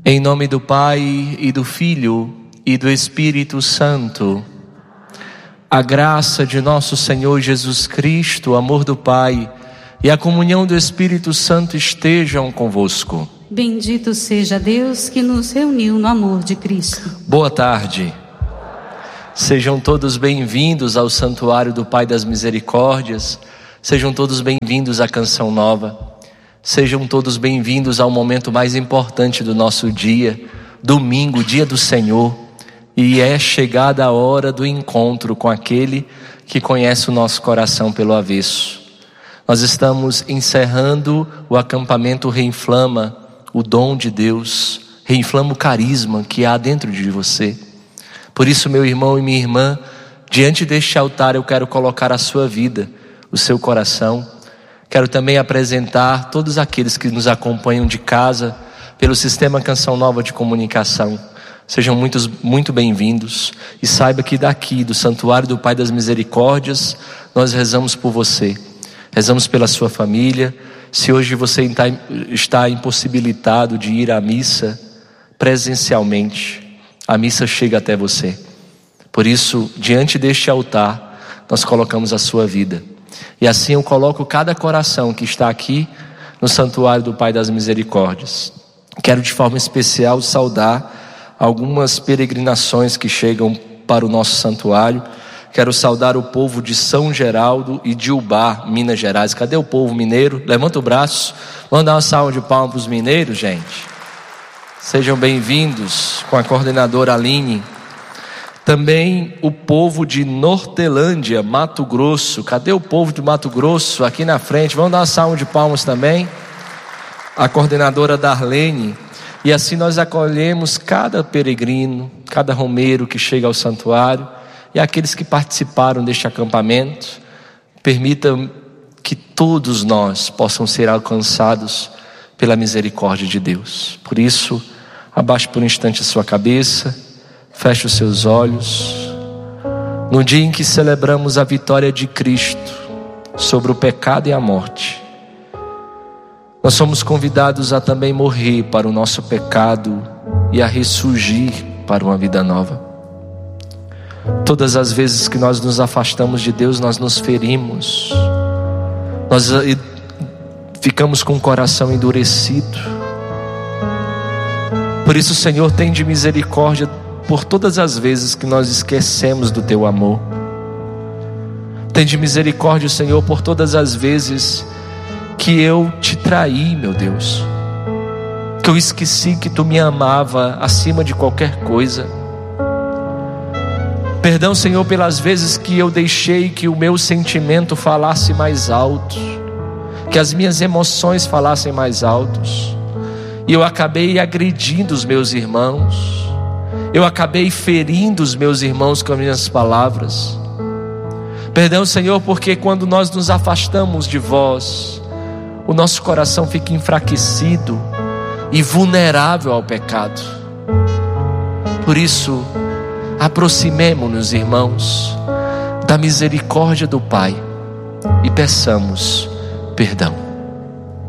Em nome do Pai, e do Filho, e do Espírito Santo. A graça de nosso Senhor Jesus Cristo, o amor do Pai e a comunhão do Espírito Santo estejam convosco. Bendito seja Deus que nos reuniu no amor de Cristo. Boa tarde. Sejam todos bem-vindos ao Santuário do Pai das Misericórdias. Sejam todos bem-vindos à Canção Nova. Sejam todos bem-vindos ao momento mais importante do nosso dia, domingo, dia do Senhor. E é chegada a hora do encontro com aquele que conhece o nosso coração pelo avesso. Nós estamos encerrando o acampamento Reinflama, o dom de Deus, reinflama o carisma que há dentro de você. Por isso, meu irmão e minha irmã, diante deste altar eu quero colocar a sua vida, o seu coração. Quero também apresentar todos aqueles que nos acompanham de casa pelo Sistema Canção Nova de Comunicação. Sejam muito bem-vindos e saiba que daqui do Santuário do Pai das Misericórdias nós rezamos por você, rezamos pela sua família. Se hoje você está impossibilitado de ir à missa presencialmente, a missa chega até você. Por isso, diante deste altar, nós colocamos a sua vida. E assim eu coloco cada coração que está aqui no Santuário do Pai das Misericórdias. Quero de forma especial saudar algumas peregrinações que chegam para o nosso santuário. Quero saudar o povo de São Geraldo e de Ubá, Minas Gerais. Cadê o povo mineiro? Levanta o braço. Vamos dar uma salva de palmas para os mineiros, gente. Sejam bem-vindos com a coordenadora Aline. Também o povo de Nortelândia, Mato Grosso. Cadê o povo de Mato Grosso? Aqui na frente. Vamos dar uma salva de palmas também. A coordenadora Darlene. E assim nós acolhemos cada peregrino, cada romeiro que chega ao santuário e aqueles que participaram deste acampamento. Permitam que todos nós possam ser alcançados pela misericórdia de Deus. Por isso, abaixe por um instante a sua cabeça. Feche os seus olhos. No dia em que celebramos a vitória de Cristo sobre o pecado e a morte, nós somos convidados a também morrer para o nosso pecado e a ressurgir para uma vida nova. Todas as vezes que nós nos afastamos de Deus, nós nos ferimos, nós ficamos com o coração endurecido. Por isso, Senhor, tende misericórdia por todas as vezes que nós esquecemos do Teu amor. Tende misericórdia, Senhor, por todas as vezes que eu te traí, meu Deus, que eu esqueci que Tu me amava acima de qualquer coisa. Perdão, Senhor, pelas vezes que eu deixei que o meu sentimento falasse mais alto, que as minhas emoções falassem mais altos, e eu acabei agredindo os meus irmãos. Eu acabei ferindo os meus irmãos com as minhas palavras. Perdão, Senhor, porque quando nós nos afastamos de Vós, o nosso coração fica enfraquecido e vulnerável ao pecado. Por isso, aproximemo-nos, irmãos, da misericórdia do Pai e peçamos perdão.